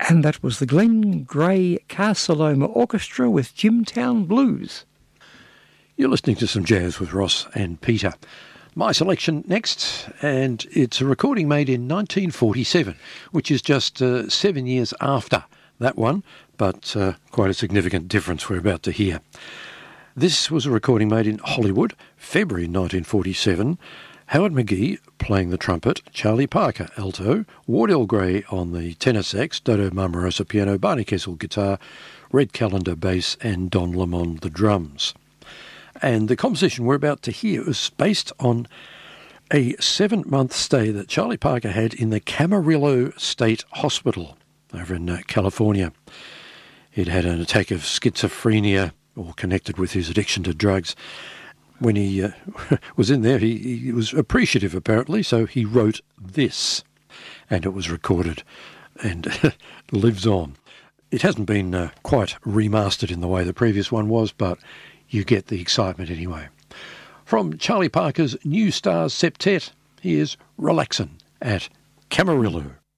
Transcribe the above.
And that was the Glen Gray Carceloma Orchestra with Jimtown Blues. You're listening to some jazz with Ross and Peter. My selection next, and it's a recording made in 1947, which is just 7 years after that one, but quite a significant difference we're about to hear. This was a recording made in Hollywood, February 1947. Howard McGhee playing the trumpet, Charlie Parker alto, Wardell Gray on the tenor sax, Dodo Marmarosa piano, Barney Kessel guitar, Red Callender bass, and Don Lemon the drums. And the composition we're about to hear was based on a 7-month stay that Charlie Parker had in the Camarillo State Hospital over in California. He'd had an attack of schizophrenia, or connected with his addiction to drugs. When he was in there, he was appreciative, apparently, so he wrote this, and it was recorded and lives on. It hasn't been quite remastered in the way the previous one was, but you get the excitement anyway. From Charlie Parker's New Stars Septet, here's Relaxin' at Camarillo.